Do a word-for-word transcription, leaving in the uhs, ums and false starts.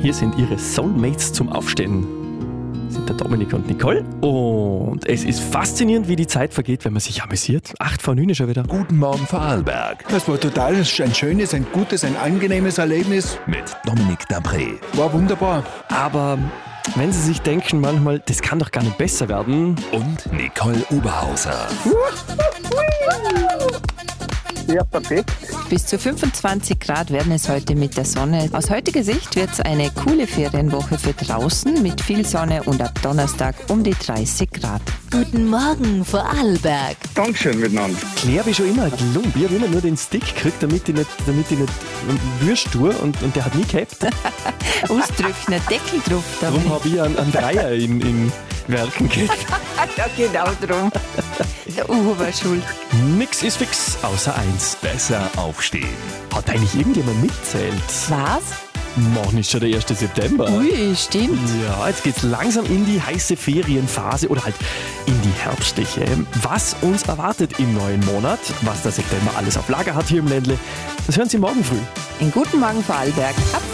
Hier sind ihre Soulmates zum Aufstehen. Das sind der Dominik und Nicole. Und es ist faszinierend, wie die Zeit vergeht, wenn man sich amüsiert. Acht vor neun ist schon wieder. Guten Morgen Vorarlberg Das war total ein schönes, ein gutes, ein angenehmes Erlebnis. mit Dominik Dabré. War wunderbar. Aber wenn Sie sich denken manchmal, das kann doch gar nicht besser werden. Und Nicole Oberhauser. Ja, perfekt. Bis zu fünfundzwanzig Grad werden es heute mit der Sonne. Aus heutiger Sicht wird es eine coole Ferienwoche für draußen mit viel Sonne und ab Donnerstag um die dreißig Grad. Guten Morgen, Vorarlberg. Dankeschön miteinander. Claire, wie schon immer, Lump. Ich habe immer nur den Stick gekriegt, damit ich nicht, damit ich nicht Würst tue und, und der hat nie gehabt. Ausdrücken, ein Deckel drauf. Darum habe ich einen, einen Dreier in, in Werken gehabt. Ja, genau drum. Der Uhu war schuld. Nix ist fix, außer eins. Besser aufstehen. Hat eigentlich irgendjemand mitzählt? Was? Morgen ist schon der erste September. Ui, stimmt. Ja, jetzt geht's langsam in die heiße Ferienphase oder halt in die herbstliche. Was uns erwartet im neuen Monat, was der September alles auf Lager hat hier im Ländle, das hören Sie morgen früh. In Guten Morgen, Vorarlberg. Ab